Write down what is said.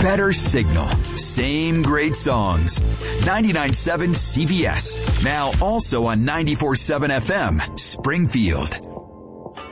better signal, same great songs. 99.7 CBS. Now also on 94.7 FM, Springfield.